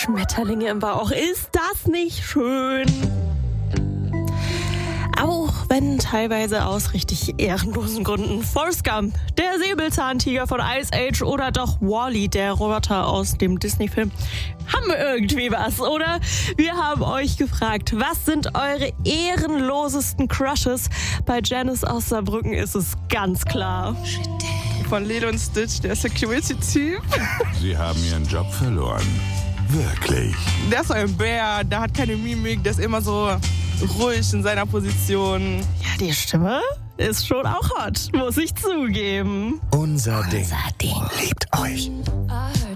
Schmetterlinge im Bauch. Ist das nicht schön? Auch wenn teilweise aus richtig ehrenlosen Gründen. Forrest Gump, der Säbelzahntiger von Ice Age oder doch Wall-E, der Roboter aus dem Disney-Film. Haben wir irgendwie was, oder? Wir haben euch gefragt, was sind eure ehrenlosesten Crushes? Bei Janice aus Saarbrücken ist es ganz klar. Von Lilo und Stitch, der Security-Typ. Sie haben Ihren Job verloren. Wirklich. Der ist so ein Bär, der hat keine Mimik, der ist immer so ruhig in seiner Position. Ja, die Stimme ist schon auch hot, muss ich zugeben. Unser Ding liebt euch.